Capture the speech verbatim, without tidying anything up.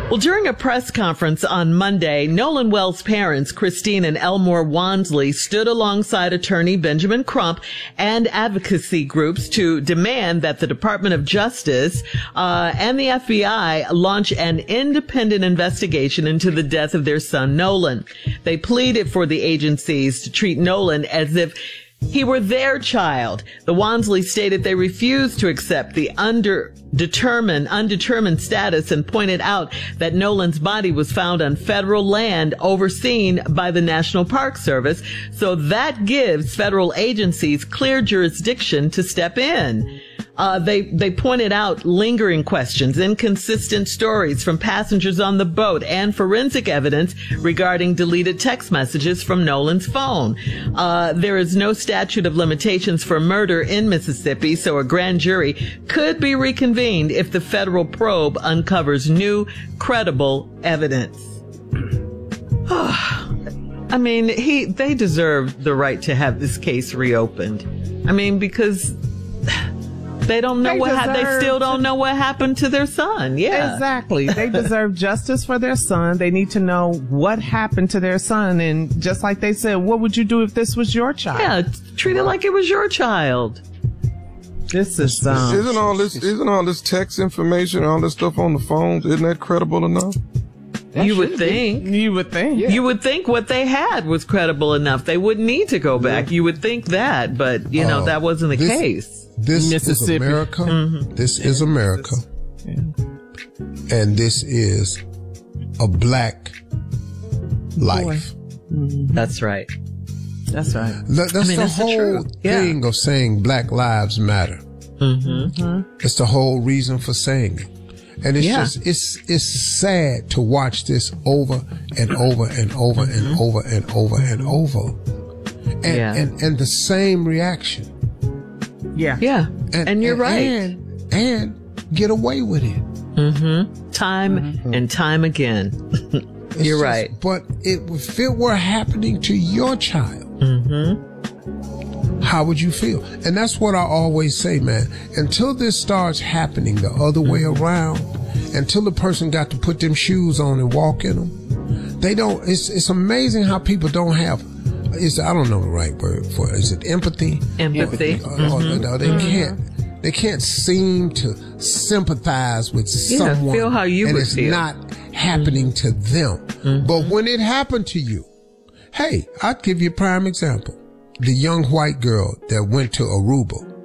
Well, during a press conference on Monday, Nolan Wells' parents, Christine and Elmore Wansley, stood alongside attorney Benjamin Crump and advocacy groups to demand that the Department of Justice uh, and the F B I launch an independent investigation into the death of their son, Nolan. They pleaded for the agencies to treat Nolan as if he were their child. The Wansley stated they refused to accept the underdetermined, undetermined status and pointed out that Nolan's body was found on federal land overseen by the National Park Service. So that gives federal agencies clear jurisdiction to step in. Uh, they, they pointed out lingering questions, inconsistent stories from passengers on the boat, and forensic evidence regarding deleted text messages from Nolan's phone. Uh, there is no statute of limitations for murder in Mississippi, so a grand jury could be reconvened if the federal probe uncovers new, credible evidence. I mean, he, they deserve the right to have this case reopened. I mean, because they don't know they what ha- they still don't know what happened to their son. Yeah, exactly. They deserve justice for their son. They need to know what happened to their son, and just like they said, what would you do if this was your child? Yeah, treat it like it was your child. This is um, isn't all this isn't all this text information, all this stuff on the phones? Isn't that credible enough? That you would think. Be. You would think. Yeah. You would think what they had was credible enough. They wouldn't need to go back. Yeah. You would think that, but you know uh, that wasn't the this, case. This is America. Mm-hmm. This is America. Yeah. And this is a black life. Mm-hmm. That's right. That's right. That, that's I mean, the that's whole the thing yeah. of saying Black Lives Matter. Mm-hmm. It's the whole reason for saying it. And it's yeah. just, it's, it's sad to watch this over and over and over mm-hmm. and over and over and over. And, yeah. and, and the same reaction. Yeah. Yeah. And, and you're and, right. And, and get away with it. Mm-hmm. Time mm-hmm. and time again. You're just, right. But it, if it were happening to your child, mm-hmm. how would you feel? And that's what I always say, man. Until this starts happening the other way around, until the person got to put them shoes on and walk in them, they don't, it's, it's amazing how people don't have, Is I don't know the right word for it. Is it empathy? Empathy. Or, mm-hmm. or, or they mm-hmm. can't. They can't seem to sympathize with yeah, someone, feel how you and would it's feel. not happening to them. Mm-hmm. But when it happened to you, hey, I'd give you a prime example: the young white girl that went to Aruba